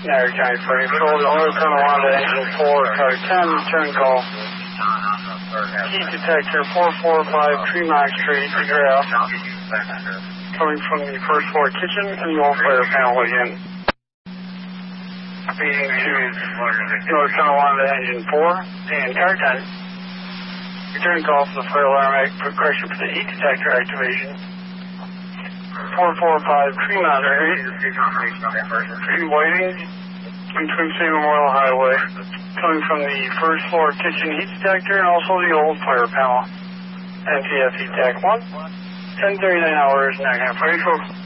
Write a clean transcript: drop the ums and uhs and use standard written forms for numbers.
Niagara County Freight Patrol, the Oil Tonawanda Engine 4, car 10, turn call. Heat detector 445 Tremont Street, McGrath, coming from the first floor kitchen and the old fire panel again. Speeding to North Tonawanda Engine 4 and car 10. Return call for the fire alarm correction for the heat detector activation. 445 Tremont area. Tree waiting in Twin City Memorial Highway, coming from the first floor kitchen heat detector and also the old fire panel. NTF heat tech 1, 10:39 hours, Niagara Freight Patrol.